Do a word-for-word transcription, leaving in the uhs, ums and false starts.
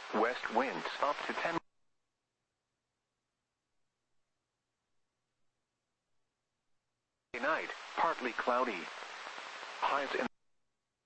West winds up to ten. Night, partly cloudy. Highs in